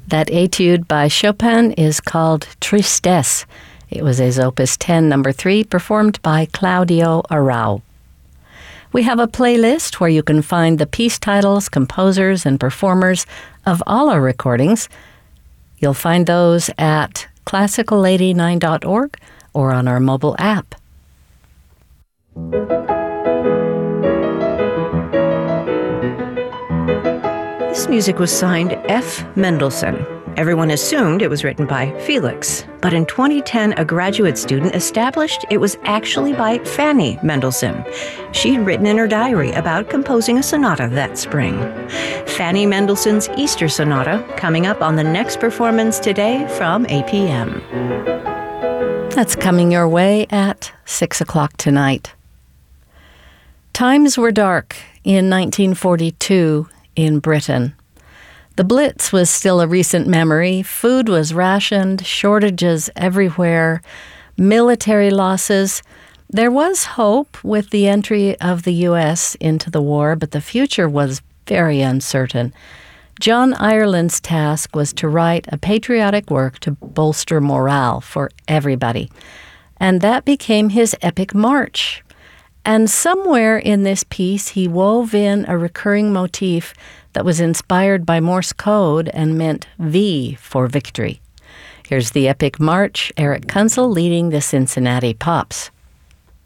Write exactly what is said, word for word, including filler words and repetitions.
That etude by Chopin is called Tristesse. It was his Opus ten, number three, performed by Claudio Arrau. We have a playlist where you can find the piece titles, composers, and performers of all our recordings. You'll find those at classical eighty-nine dot org or on our mobile app. This music was signed F. Mendelssohn. Everyone assumed it was written by Felix, but in twenty ten, a graduate student established it was actually by Fanny Mendelssohn. She'd written in her diary about composing a sonata that spring. Fanny Mendelssohn's Easter Sonata, coming up on the next performance today from eight p.m. That's coming your way at six o'clock tonight. Times were dark in nineteen forty-two in Britain. The Blitz was still a recent memory. Food was rationed, shortages everywhere, military losses. There was hope with the entry of the U S into the war, but the future was very uncertain. John Ireland's task was to write a patriotic work to bolster morale for everybody. And that became his epic march. And somewhere in this piece, he wove in a recurring motif that was inspired by Morse code and meant V for victory. Here's the epic march, Eric Kunzel leading the Cincinnati Pops.